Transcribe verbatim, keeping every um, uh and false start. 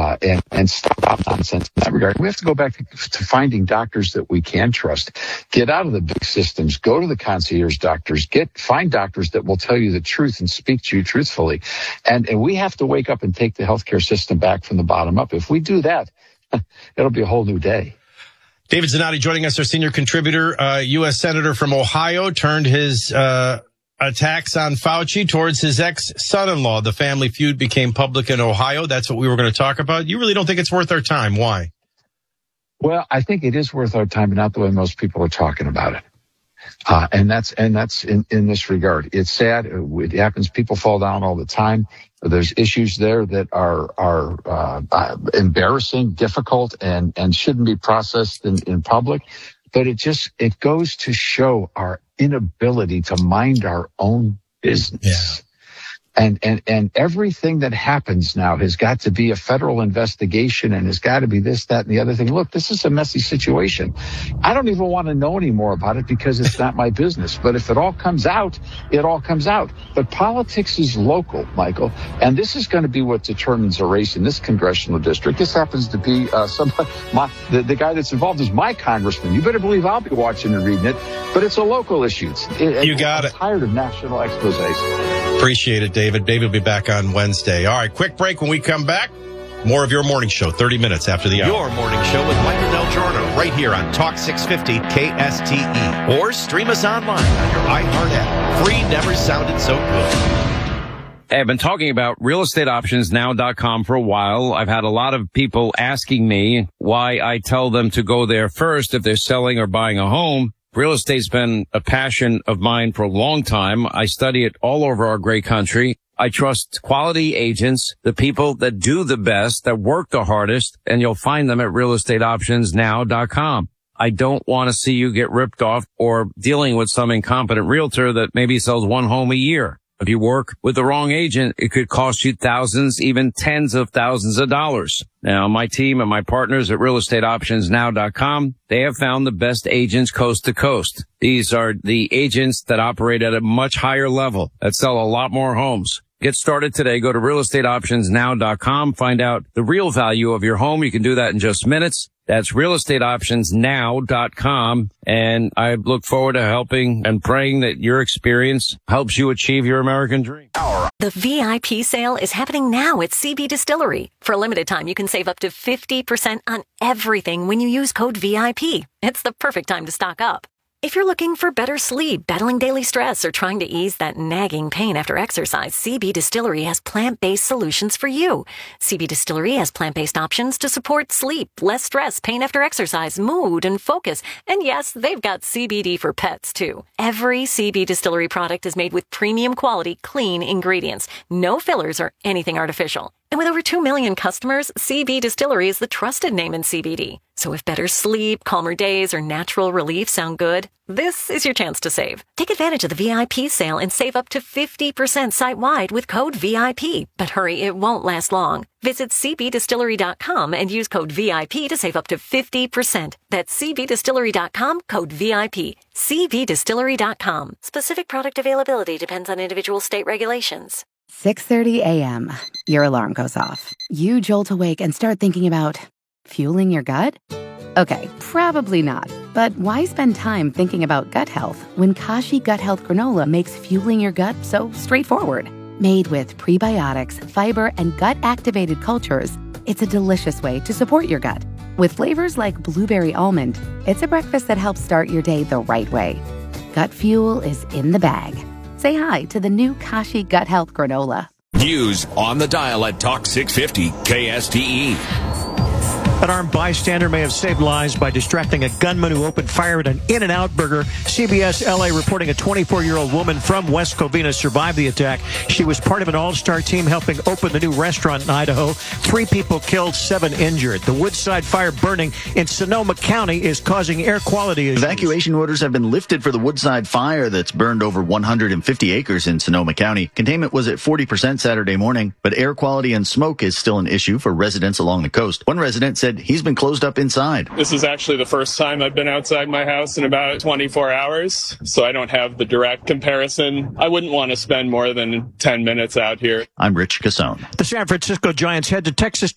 uh, and, and stop nonsense in that regard. We have to go back to, to finding doctors that we can trust. Get out of the big systems. Go to the concierge doctors. Get find doctors that will tell you the truth and speak to you truthfully. And, and we have to wake up and take the healthcare system back from the bottom up. If we do that, it'll be a whole new day. David Zanotti joining us, our senior contributor, uh, U S Senator from Ohio, turned his uh attacks on Fauci towards his ex-son-in-law. The family feud became public in Ohio. That's what we were going to talk about. You really don't think it's worth our time. Why? Well, I think it is worth our time, but not the way most people are talking about it. Uh, and that's, and that's in, in this regard. It's sad. It happens. People fall down all the time. There's issues there that are, are, uh, uh embarrassing, difficult, and, and shouldn't be processed in, in public. But it just, it goes to show our inability to mind our own business. Yeah. And, and, and everything that happens now has got to be a federal investigation and has got to be this, that, and the other thing. Look, this is a messy situation. I don't even want to know any more about it because it's not my business. But if it all comes out, it all comes out. But politics is local, Michael. And this is going to be what determines a race in this congressional district. This happens to be, uh, somebody, my, the, the guy that's involved is my congressman. You better believe I'll be watching and reading it. But it's a local issue. It, you got I'm it. tired of national exposés. Appreciate it, David. David will be back on Wednesday. All right, quick break. When we come back, more of your morning show, thirty minutes after the hour. Your morning show with Michael Del Giorno, right here on Talk six fifty K S T E. Or stream us online on your iHeart app. Free never sounded so good. Hey, I've been talking about real estate options now dot com for a while. I've had a lot of people asking me why I tell them to go there first if they're selling or buying a home. Real estate's been a passion of mine for a long time. I study it all over our great country. I trust quality agents, the people that do the best, that work the hardest, and you'll find them at real estate options now dot com. I don't want to see you get ripped off or dealing with some incompetent realtor that maybe sells one home a year. If you work with the wrong agent, it could cost you thousands, even tens of thousands of dollars. Now, my team and my partners at real estate options now dot com, they have found the best agents coast to coast. These are the agents that operate at a much higher level, that sell a lot more homes. Get started today. Go to real estate options now dot com. Find out the real value of your home. You can do that in just minutes. That's real estate options now dot com. And I look forward to helping and praying that your experience helps you achieve your American dream. The V I P sale is happening now at C B Distillery. For a limited time, you can save up to fifty percent on everything when you use code V I P. It's the perfect time to stock up. If you're looking for better sleep, battling daily stress, or trying to ease that nagging pain after exercise, C B Distillery has plant-based solutions for you. C B Distillery has plant-based options to support sleep, less stress, pain after exercise, mood, and focus. And yes, they've got C B D for pets, too. Every C B Distillery product is made with premium quality, clean ingredients. No fillers or anything artificial. And with over two million customers, C B Distillery is the trusted name in C B D. So if better sleep, calmer days, or natural relief sound good, this is your chance to save. Take advantage of the V I P sale and save up to fifty percent site-wide with code V I P. But hurry, it won't last long. Visit C B distillery dot com and use code V I P to save up to fifty percent. That's C B distillery dot com, code V I P. C B distillery dot com. Specific product availability depends on individual state regulations. six thirty a.m. Your alarm goes off. You jolt awake and start thinking about fueling your gut? Okay, probably not. But why spend time thinking about gut health when Kashi Gut Health Granola makes fueling your gut so straightforward? Made with prebiotics, fiber, and gut-activated cultures, it's a delicious way to support your gut. With flavors like blueberry almond, it's a breakfast that helps start your day the right way. Gut fuel is in the bag. Say hi to the new Kashi Gut Health Granola. News on the dial at Talk six fifty K S T E. An armed bystander may have saved lives by distracting a gunman who opened fire at an In-N-Out burger. C B S L A reporting a twenty-four-year-old woman from West Covina survived the attack. She was part of an all-star team helping open the new restaurant in Idaho. Three people killed, seven injured. The Woodside fire burning in Sonoma County is causing air quality issues. Evacuation orders have been lifted for the Woodside fire that's burned over one hundred fifty acres in Sonoma County. Containment was at forty percent Saturday morning, but air quality and smoke is still an issue for residents along the coast. One resident said he's been closed up inside. This is actually the first time I've been outside my house in about twenty-four hours, so I don't have the direct comparison. I wouldn't want to spend more than ten minutes out here. I'm Rich Cassone. The San Francisco Giants head to Texas